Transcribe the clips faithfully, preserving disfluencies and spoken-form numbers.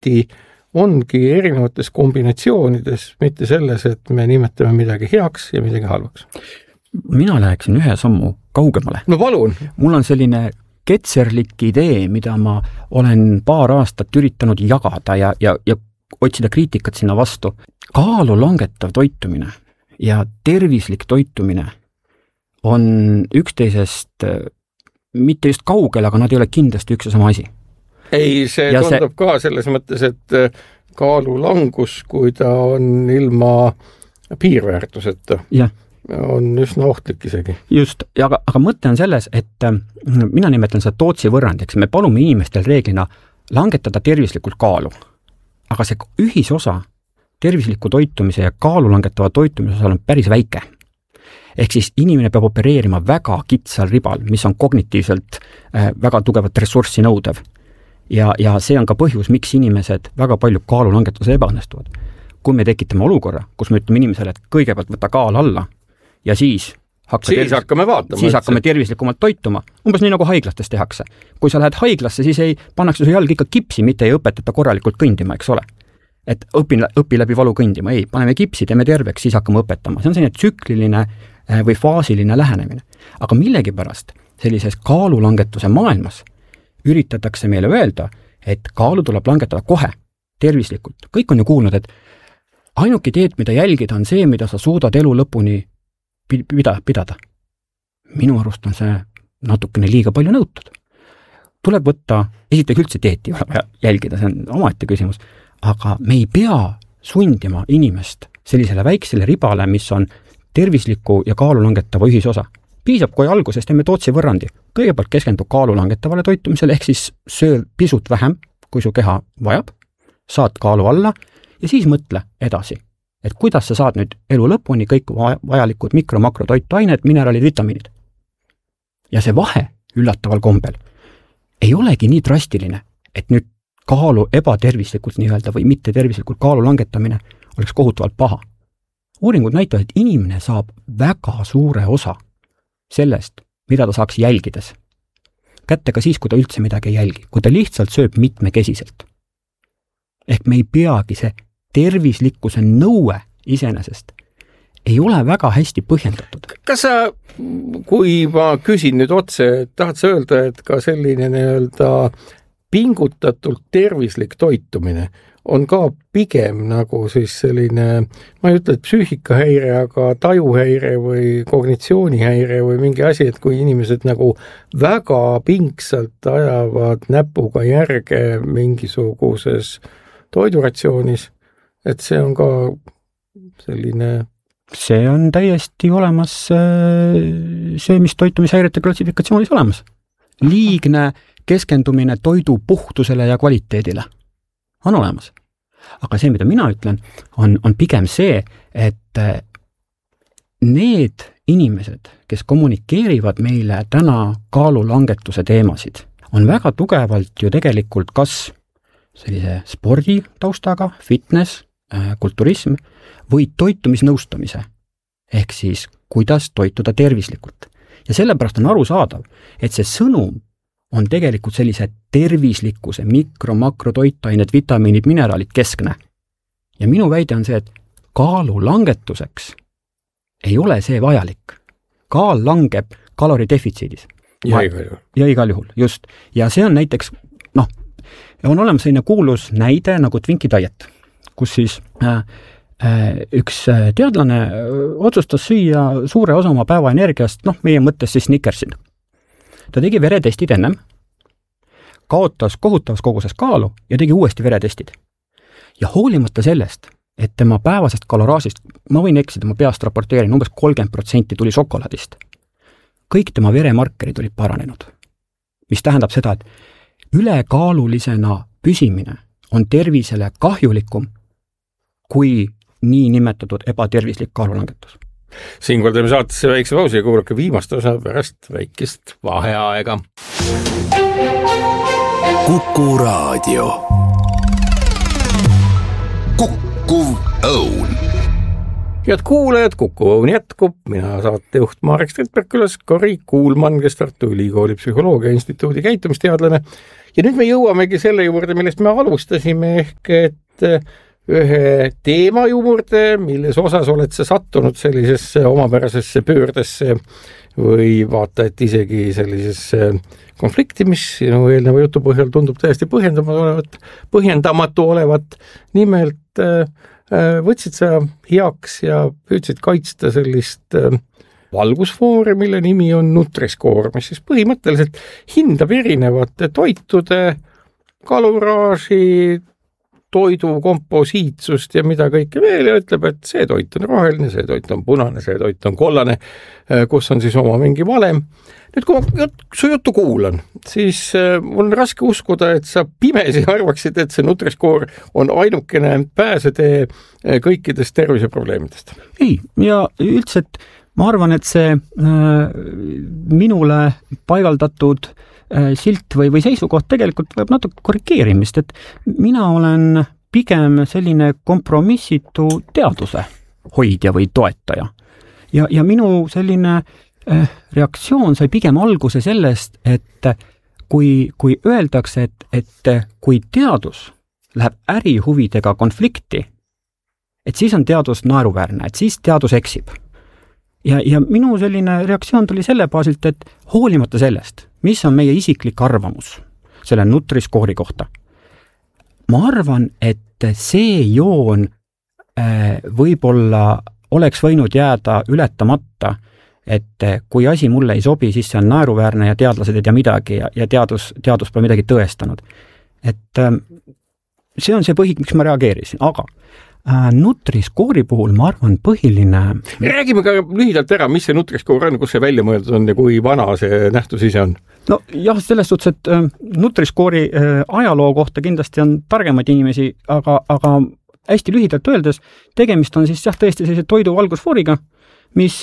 võti ongi erinevates kombinatsioonides, mitte selles, et me nimetame midagi heaks ja midagi halvaks. Mina läheksin ühe sammu kaugemale. No palun! Mul on selline ketserlik idee, mida ma olen paar aastat üritanud jagada ja, ja, ja otsida kriitikat sinna vastu. Kaalu langetav toitumine ja tervislik toitumine on üksteisest mitte just kaugel, aga nad ei ole kindlasti üks ja sama asi. Ei, see ja tundub see... ka selles mõttes, et kaalu langus, kui ta on ilma piirväärtuseta, ja. on üsna ohtlik isegi. Just, ja aga, aga mõte on selles, et mina nimetan seda Tootsi võrrandiks. Me palume inimestel reeglina langetada tervislikult kaalu. Aga see ühisosa tervisliku toitumise ja kaalu langetava toitumise osal on päris väike. Ehk siis inimene peab opereerima väga kitsal ribal, mis on kognitiivselt äh, väga tugevat ressurssi nõudev. Ja, ja see on ka põhjus, miks inimesed väga palju kaalu langetuse ebaõnnestuvad. Kui me tekitame olukorra, kus me ütleme inimesele, et kõigepealt võtta kaal alla ja siis, siis, tervis... hakkame, vaatama, siis hakkame tervislikumalt toituma. Umbes nii nagu haiglastes tehakse. Kui sa lähed haiglasse, siis ei pannakse su jalg ikka kipsi, mitte ei õpetata korralikult kõndima, eks ole. Et õpi, õpi läbi valu kõndima. Ei, paneme kipsi, teeme terveks, siis hakkame õpetama. See on selline tsükliline või faasiline lähenemine. Aga millegipärast sellises kaalulangetuse maailmas üritatakse meile öelda, et kaalu tuleb langetada kohe, tervislikult. Kõik on ju kuulnud, et ainuke teed, mida jälgida, on see, mida sa suudad elu lõpuni pida, pidada. Minu arust on see natukene liiga palju nõutud. Tuleb võtta, esiteks üldse teeti jälgida, see on omaette küsimus, aga me ei pea sundima inimest sellisele väiksele ribale, mis on tervisliku ja kaalu langetava ühisosa. Piisab, kui alguses teeme Tootsi võrrandi. Kõigepealt keskendu kaalu langetavale toitumisele, ehk siis söö pisut vähem, kui su keha vajab, saad kaalu alla ja siis mõtle edasi, et kuidas sa saad nüüd elu lõpuni kõik vajalikud mikro-makrotoitained, mineraalid, vitamiinid. Ja see vahe üllataval kombel ei olegi nii drastiline, et nüüd kaalu ebatervislikult nii-öelda või mitte tervislikult kaalu langetamine oleks kohutavalt paha. Uuringud näitavad, et inimene saab väga suure osa sellest, mida ta saaks jälgides. Kätte ka siis, kui ta üldse midagi ei jälgi, kui ta lihtsalt sööb mitmekesiselt. Ehk me ei peagi see tervislikkuse nõue iseenesest ei ole väga hästi põhjendatud. Kas sa, kui ma küsin nüüd otse, tahad sa öelda, et ka selline nii-öelda pingutatult tervislik toitumine on ka pigem nagu siis selline, ma ei ütle, et psüühikahäire, aga tajuhäire või kognitsioonihäire või mingi asi, et kui inimesed nagu väga pingsalt ajavad näpuga järge mingisuguses toiduratsioonis, et see on ka selline... See on täiesti olemas see, mis toitumishäirete klassifikatsioonis olemas. Liigne keskendumine toidu puhtusele ja kvaliteedile on olemas. Aga see, mida mina ütlen, on, on pigem see, et need inimesed, kes kommunikeerivad meile täna kaalulangetuse teemasid, on väga tugevalt ju tegelikult kas sellise spordi taustaga, fitness, kulturism või toitumisnõustamise, ehk siis kuidas toituda tervislikult. Ja sellepärast on aru saadav, et see sõnum on tegelikult sellise tervislikkuse, mikro, makro, toitained, vitamiinid, mineraalid keskne. Ja minu väide on see, et kaalu langetuseks ei ole see vajalik. Kaal langeb kaloridefitsiidis. Ja igal juhul. Ja igal juhul, just. Ja see on näiteks, noh, on olemas selline kuulus näide nagu Twinkie diet, kus siis äh, äh, üks teadlane otsustas süüa suure osa oma päeva energiast, noh, meie mõttes siis Snickersin. Ta tegi veretestid ennem, kaotas kohutavas koguses kaalu ja tegi uuesti veretestid. Ja hoolimata sellest, et tema päevasest kaloraažist, ma võin eksida, ma peast raporteerin, umbes kolmkümmend protsenti tuli šokolaadist. Kõik tema veremarkerid olid paranenud. Mis tähendab seda, et ülekaalulisena püsimine on tervisele kahjulikum kui nii nimetatud ebatervislik kaalulangetus. Siinkohal teeme saatesse väikse pausi ja kuulake viimast osa pärast väikest vaheaega. Kuku Raadio. Kukkuv õun. Head kuulajad, Kuku Õun jätkub, mina saatejuht Marek Strandberg, külas Kari Kuulmann, kes Tartu Ülikooli Psühholoogia Instituudi käitumisteadlane. Ja nüüd me jõuamegi selle juurde, millest me alustasime, ehk et ühe teema juurde, milles osas oled sa sattunud sellisesse omapärasesse pöördesse või vaata, et isegi sellisesse konflikti, mis sinu eelneva jutu põhjal tundub täiesti põhjendamatu olevat, põhjendamatu olevat. Nimelt võtsid sa heaks ja püüdsid kaitsta sellist valgusfoori, mille nimi on Nutri-Score, mis siis põhimõtteliselt hindab erinevate toitude kaloraaži, toidu komposiitsust ja mida kõike veel ja ütleb, et see toit on roheline, see toit on punane, see toit on kollane, kus on siis oma mingi valem. Nüüd, kui ma su juttu kuulan, siis mul on raske uskuda, et sa pimesi arvaksid, et see Nutri-Score on ainukene pääsetee kõikidest terviseprobleemidest. Ei, ja üldse, et ma arvan, et see minule paigaldatud silt või, või seisukoht tegelikult võib natuke korrigeerimist, et mina olen pigem selline kompromissitu teaduse hoidja või toetaja. Ja, ja minu selline eh, reaktsioon sai pigem alguse sellest, et kui, kui öeldakse, et, et kui teadus läheb ärihuvidega konflikti, et siis on teadus naeruväärne, et siis teadus eksib. Ja, ja minu selline reaktsioon tuli selle baasilt, et hoolimata sellest, mis on meie isiklik arvamus selle Nutri-Score'i kohta. Ma arvan, et see joon äh, võib-olla oleks võinud jääda ületamata, et kui asi mulle ei sobi, siis see on naeruväärne ja teadlased ei tea midagi ja, ja teadus, teadus pole midagi tõestanud. Et äh, see on see põhi, miks ma reageerisin, aga Nutri-Score'i puhul ma arvan põhiline... Räägime ka lühidalt ära, mis see Nutri-Score on, kus see välja mõeldud on ja kui vana see nähtus ise on? No jah, selles suhtes, et Nutri-Score'i ajaloo kohta kindlasti on targemad inimesi, aga, aga hästi lühidalt öeldes, tegemist on siis jah tõesti sellise toidu valgusfooriga, mis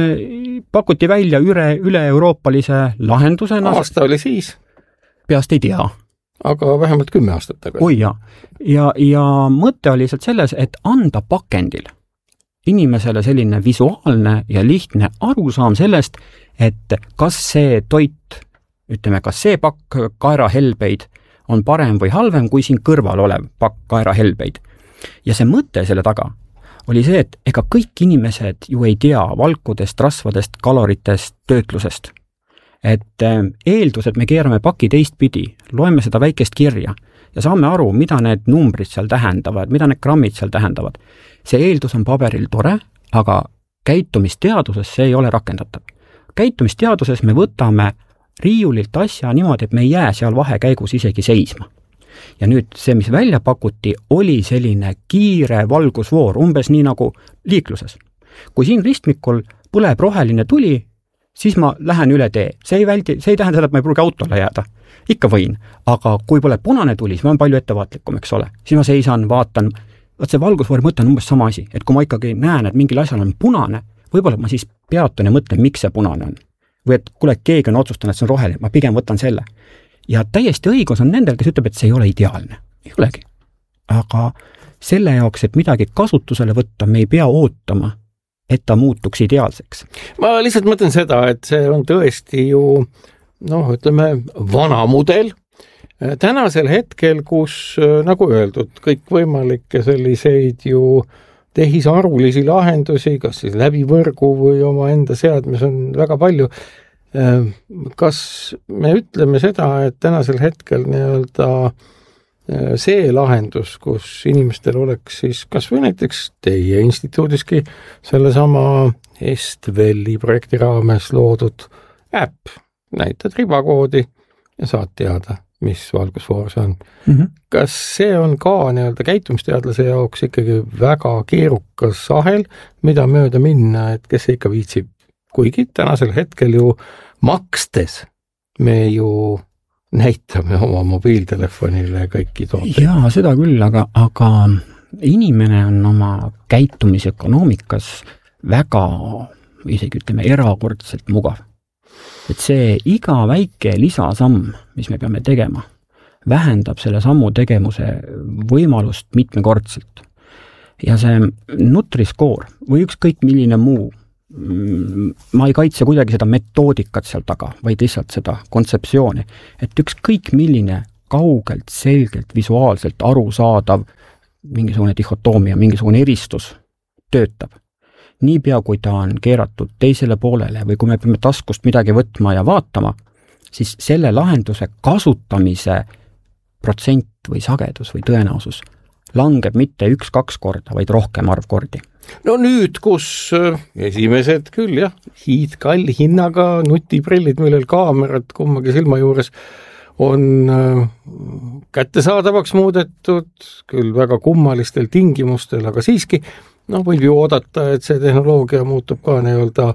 pakuti välja üle, üle-euroopalise lahendusena. Aasta oli siis? Peast ei tea. Aga vähemalt kümme aastat tagasi. Oi ja. ja, ja mõte oli lihtsalt selles, et anda pakendil inimesele selline visuaalne ja lihtne arusaam sellest, et kas see toit, ütleme, kas see pakk kaerahelbeid on parem või halvem kui siin kõrval olev pakk kaerahelbeid. Ja see mõte selle taga oli see, et ega kõik inimesed ju ei tea valkudest, rasvadest, kaloritest, töötlusest. Et eeldus, et me keerame paki teistpidi, loeme seda väikest kirja ja saame aru, mida need numbrid seal tähendavad, mida need grammid seal tähendavad. See eeldus on paberil tore, aga käitumisteaduses see ei ole rakendatav. Käitumisteaduses me võtame riiulilt asja niimoodi, et me ei jää seal vahekäigus isegi seisma. Ja nüüd see, mis välja pakuti, oli selline kiire valgusvoor, umbes nii nagu liikluses. Kui siin ristmikul põleb roheline tuli, siis ma lähen üle tee. See ei, väldi, see ei tähenda seda, et ma ei pruugi autole jääda. Ikka võin, aga kui pole punane tuli, siis ma olen palju ettevaatlikum, eks ole. Siis ma seisan, vaatan, vaat see valgusfoori mõte on umbes sama asi, et kui ma ikkagi näen, et mingil asjal on punane, võib-olla ma siis peatun ja mõtlen, miks see punane on. Või et kuule, keegi on otsustanud, et see on roheline, ma pigem võtan selle. Ja täiesti õigus on nendel, kes ütleb, et see ei ole ideaalne. Ei olegi. Aga selle jaoks, et midagi kasutusele võtta, me ei pea ootama, et ta muutuks ideaalseks. Ma lihtsalt mõtlen seda, et see on tõesti ju, noh, ütleme, vana mudel. Tänasel hetkel, kus, nagu öeldud, kõik võimalikke selliseid ju tehisarvulisi lahendusi, kas siis läbi võrgu või oma enda seadmes on väga palju. Kas me ütleme seda, et tänasel hetkel nii-öelda see lahendus, kus inimestel oleks siis kas või näiteks teie instituudiski sellesama Estveli projekti raames loodud äpp, näitad ribakoodi ja saad teada, mis valgusfoor see on. Mm-hmm. Kas see on ka nii-öelda käitumisteadlase jaoks ikkagi väga keerukas ahel, mida mööda minna, et kes ikka viitsib, kuigi tänasel hetkel ju makstes me ju näitame oma mobiiltelefonile kõiki tooteid. Jaa, seda küll, aga, aga inimene on oma käitumisökonoomikas väga, isegi ütleme, erakordselt mugav. Et see iga väike lisasamm, mis me peame tegema, vähendab selle sammu tegemuse võimalust mitmekordselt. ja see Nutri-Score või ükskõik milline muu, ma ei kaitse kuidagi seda metoodikat seal taga, vaid lihtsalt seda kontseptsiooni, et ükskõik milline kaugelt, selgelt, visuaalselt arusaadav mingisugune dihhotoomia, mingisugune eristus töötab. Niipea, kui ta on keeratud teisele poolele või kui me peame taskust midagi võtma ja vaatama, siis selle lahenduse kasutamise protsent või sagedus või tõenäosus langeb mitte üks-kaks korda, vaid rohkem arv kordi. No nüüd, kus esimesed küll jah, hiidkalli hinnaga nutiprillid, millel kaamerad kummagi silma juures on kättesaadavaks muudetud, küll väga kummalistel tingimustel, aga siiski noh, võib ju oodata, et see tehnoloogia muutub ka nii-öelda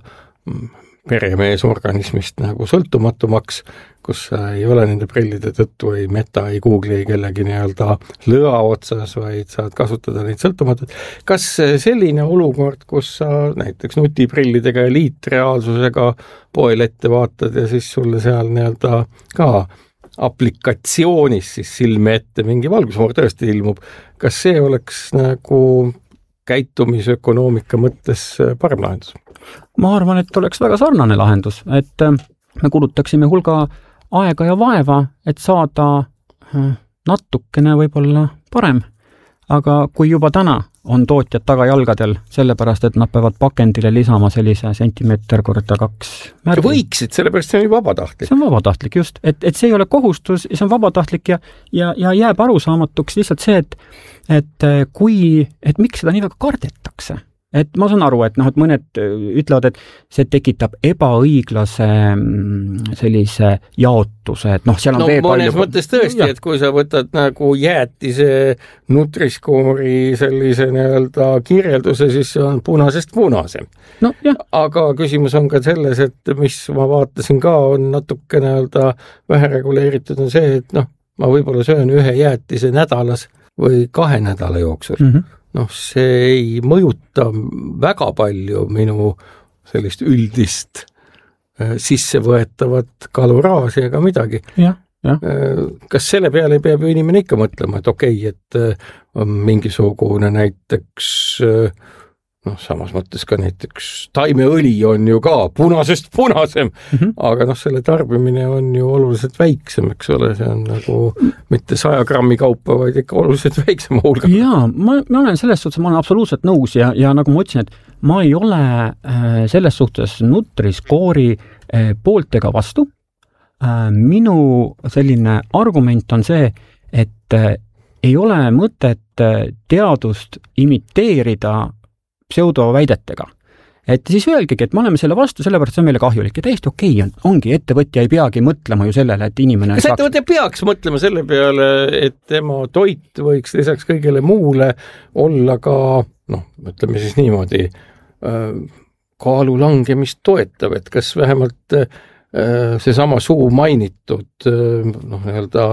peremees organismist nagu sõltumatumaks, kus ei ole nende prillide tõttu ei meta, ei Google'i, ei kellegi nii-öelda lõa otsas, vaid saad kasutada neid sõltumatult. Kas selline olukord, kus sa näiteks nutiprillidega ja liitreaalsusega poel ette vaatad ja siis sulle seal nii-öelda ka aplikatsioonis siis silme ette mingi valgusfoor tõesti ilmub, kas see oleks nagu käitumisökonoomika mõttes parem lahendus? Ma arvan, et oleks väga sarnane lahendus, et me kulutaksime hulga aega ja vaeva, et saada natukene võib-olla parem. Aga kui juba täna on tootjad tagajalgadel, sellepärast, et nad peavad pakendile lisama sellise sentimeeter korda kaks märgi. Võiksid, sellepärast see on ju vabatahtlik. See on vabatahtlik, just. Et, et see ei ole kohustus, see on vabatahtlik ja, ja, ja jääb arusaamatuks lihtsalt see, et, et kui, et miks seda nii väga kardetakse. Et ma saan aru, et noh, et mõned ütlevad, et see tekitab ebaõiglase sellise jaotuse, et noh, seal on no, veel palju... No mõnes mõttes tõesti, et kui sa võtad nagu jäätise Nutri-Score'i sellise nii-öelda kirjelduse, siis see on punasest punasem. No, jah. Aga küsimus on ka selles, et mis ma vaatasin ka, on natuke nii-öelda vähe reguleeritud on see, et noh, ma võib-olla söön ühe jäätise nädalas või kahe nädala jooksul. Mm-hmm. noh, see ei mõjuta väga palju minu sellist üldist sissevõetavat kaloraaži ega midagi. Ja, ja. Kas selle peale peab ju inimene ikka mõtlema, et okei, et on mingisugune näiteks, noh, samas mõttes ka näiteks taimeõli on ju ka punasest punasem, mm-hmm. aga noh, selle tarbimine on ju oluliselt väiksem, eks ole, see on nagu mitte saja grammi kaupa, vaid ikka oluliselt väiksem hulga. Jaa, ma, ma olen selles suhtes, ma olen absoluutselt nõus ja, ja nagu ma ütlesin, et ma ei ole äh, selles suhtes Nutri-Score'i äh, poolt ega vastu. Äh, minu selline argument on see, et äh, ei ole mõtet äh, teadust imiteerida pseudoväidetega. Et siis öelgegi, et me oleme selle vastu, sellepärast see on meile kahjulik ja täiesti okei on. Ongi, ettevõtja ei peagi mõtlema ju sellele, et inimene kas ettevõtja peaks mõtlema selle peale, et tema toit võiks lisaks kõigele muule olla ka, noh, ütleme siis niimoodi, kaalu langemist toetav, et kas vähemalt seesama suu mainitud, noh, nii-öelda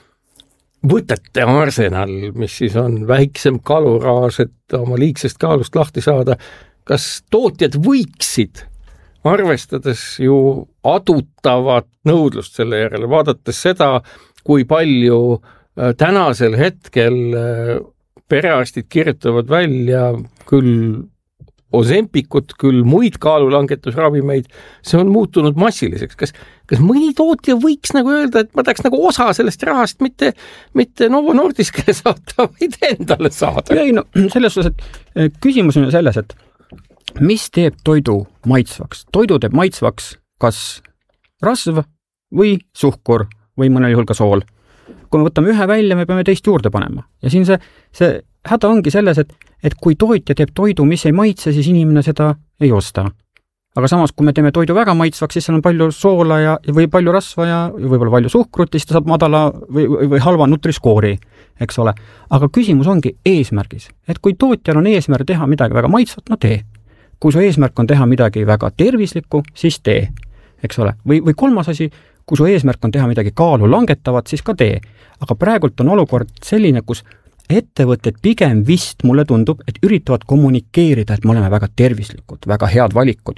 võtete arsenal, mis siis on väiksem kaloraaž, et oma liigsest kaalust lahti saada, kas tootjad võiksid, arvestades ju adutavat nõudlust selle järele, vaadates seda, kui palju tänasel hetkel perearstid kirjutavad välja küll Ozempikut, küll muid kaalulangetusravimeid, see on muutunud massiliseks. Kas, kas mõni tootja võiks nagu öelda, et ma tahaks nagu osa sellest rahast mitte, mitte Novo Nordiskele saada, vaid endale saada? Ei, no selles suhtes, et küsimus on selles, et mis teeb toidu maitsvaks? Toidu teeb maitsvaks kas rasv või suhkur või mõnel juhul ka sool. Kui me võtame ühe välja, me peame teist juurde panema. Ja siin see, see häda ongi selles, et, et kui tootja teeb toidu, mis ei maitse, siis inimene seda ei osta. Aga samas, kui me teeme toidu väga maitsvaks, siis seal on palju soola ja, või palju rasva ja võib-olla palju suhkrut, siis ta saab madala või, või, või halva Nutri-Score'i, eks ole. Aga küsimus ongi eesmärgis. Et kui tootjal on eesmärk teha midagi väga maitsvat, no tee. Kui su eesmärk on teha midagi väga tervislikku, siis tee, eks ole. Või, või kolmas asi, kui su eesmärk on teha midagi kaalu langetavat, siis ka tee. Aga praegult on olukord selline, kus ettevõtted pigem vist, mulle tundub, et üritavad kommunikeerida, et me oleme väga tervislikud, väga head valikud.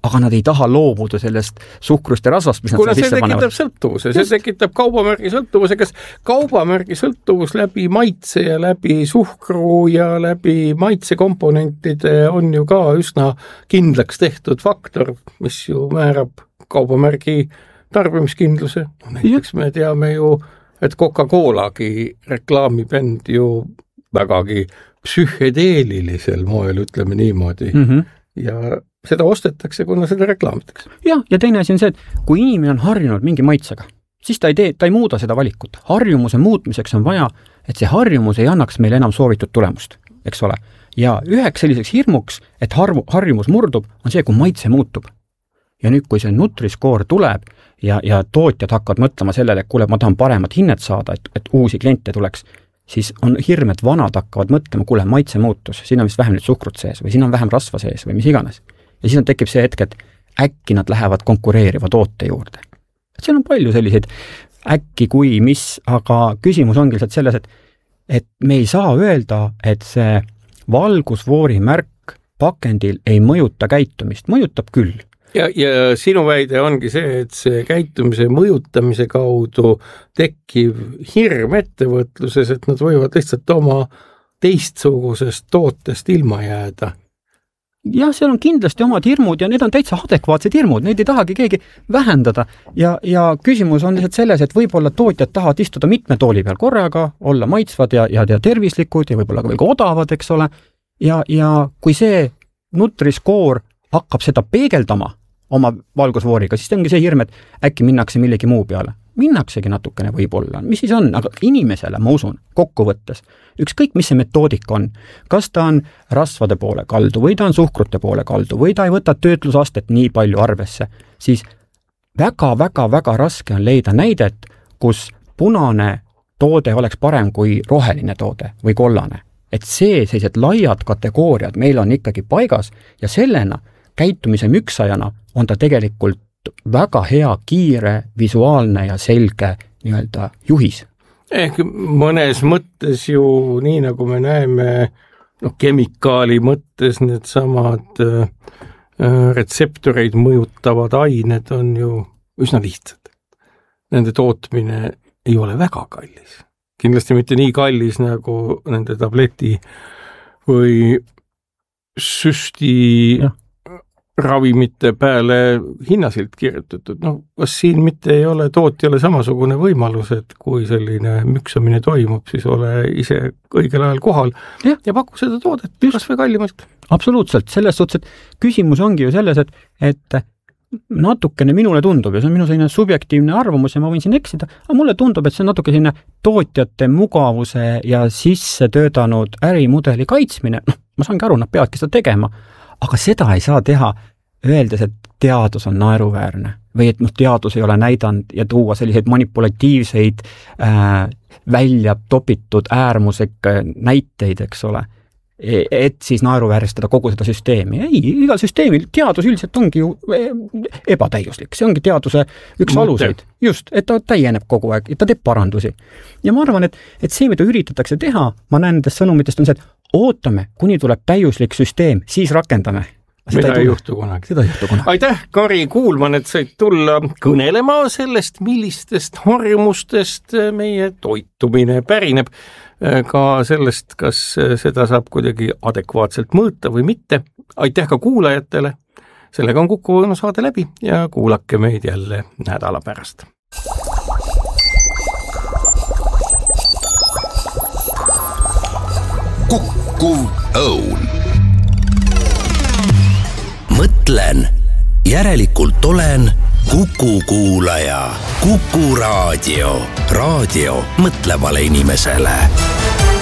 aga nad ei taha loobuda sellest suhkrust ja rasvast, mis nad kuna see tekitab sõltuvuse, see tekitab kaubamärgi sõltuvuse, kas kaubamärgi sõltuvus läbi maitse ja läbi suhkru ja läbi maitsekomponentide on ju ka üsna kindlaks tehtud faktor, mis ju määrab kaubamärgi tarbimiskindluse. Näiteks me teame ju, et Coca-Colagi reklaamibänd ju vägagi psühhedeelilisel moel, ütleme niimoodi. Mm -hmm. Ja seda ostetakse, kuna seda reklaamitakse. Jah, ja teine asi on see, et kui inimene on harjunud mingi maitsega, siis ta ei tee, ta ei muuda seda valikut. Harjumuse muutmiseks on vaja, et see harjumus ei annaks meile enam soovitud tulemust, eks ole. Ja üheks selliseks hirmuks, et harmu, harjumus murdub, on see, kui maitse muutub. Ja nüüd, kui see Nutri-Score tuleb ja, ja tootjad hakkavad mõtlema sellele, et kuule, ma tahan paremat hinnet saada, et, et uusi kliente tuleks, siis on hirm, et vanad hakkavad mõtlema, kuule, maitse muutus, siin on vist vähem nüüd suhkrut sees või siin on vähem rasva sees või mis iganes. Ja siis on tekib see hetk, et äkki nad lähevad konkureeriva toote juurde. Et seal on palju selliseid äkki kui mis, aga küsimus ongi lihtsalt selles, et, et me ei saa öelda, et see valgusfoori märk pakendil ei mõjuta käitumist, mõjutab küll. Ja, ja sinu väide ongi see, et see käitumise mõjutamise kaudu tekkiv hirm ettevõtluses, et nad võivad lihtsalt oma teistsugusest tootest ilma jääda. Jah, seal on kindlasti omad hirmud ja need on täitsa adekvaatsed hirmud, neid ei tahagi keegi vähendada ja, ja küsimus on lihtsalt selles, et võib-olla tootjad tahavad istuda mitme tooli peal korraga, olla maitsvad ja, ja, ja tervislikud ja võib-olla ka veel odavad, eks ole, ja, ja kui see Nutri-Score hakkab seda peegeldama oma valgusfooriga, siis ongi see hirm, et äkki minnakse millegi muu peale. Minnaksegi natukene võib-olla, mis siis on, aga inimesele, ma usun, kokkuvõttes, ükskõik mis see metoodika on, kas ta on rasvade poole kaldu või ta on suhkrute poole kaldu või ta ei võta töötlusastet nii palju arvesse, siis väga-väga-väga raske on leida näidet, kus punane toode oleks parem kui roheline toode või kollane. Et see, sellised laiad kategooriad meil on ikkagi paigas ja sellena käitumise müksajana on ta tegelikult väga hea, kiire, visuaalne ja selge nii-öelda juhis. Ehk mõnes mõttes ju nii, nagu me näeme, noh, kemikaali mõttes need samad äh, retseptoreid mõjutavad ained on ju üsna lihtsad. Nende tootmine ei ole väga kallis. Kindlasti mitte nii kallis nagu nende tableti või süsti ja. Ravimite peale hinnasilt kirjutatud. No, kas siin mitte ei ole tootjale samasugune võimalus, et kui selline müksamine toimub, siis ole ise õigel ajal kohal ja, ja paku seda toodet kas või kallimalt. Absoluutselt, selles suhtes, et küsimus ongi ju selles, et, et natukene minule tundub ja see on minu selline subjektiivne arvamus ja ma võin siin eksida, aga mulle tundub, et see on natuke selline tootjate mugavuse ja sisse töötanud ärimudeli kaitsmine. No, ma saangi aru, nad peavadki seda tegema, aga seda ei saa teha öeldes, et teadus on naeruväärne või et noh, teadus ei ole näidanud ja tuua selliseid manipulatiivseid äh, välja topitud äärmuslikke näiteid, eks ole, et siis naeruvääristada kogu seda süsteemi. Ei, igal süsteemil teadus üldiselt ongi ju ebatäiuslik. See ongi teaduse üks Mõte. aluseid. Just, et ta täieneb kogu aeg, et ta teeb parandusi. Ja ma arvan, et, et see, mida üritatakse teha, ma näen nendest sõnumitest on see, et ootame, kuni tuleb täiuslik süsteem, siis rakendame. Seda ei, ei juhtu kunagi. Seda ei juhtu kunagi. Aitäh, Kari Kuulman, et said tulla kõnelema sellest, millistest harjumustest meie toitumine pärineb, ka sellest, kas seda saab kuidagi adekvaatselt mõõta või mitte. Aitäh ka kuulajatele. Sellega on Kuku saade läbi ja kuulake meid jälle nädala pärast. Kuku Õun. Mõtlen, järelikult olen Kuku kuulaja. Kuku raadio. Raadio mõtlevale inimesele.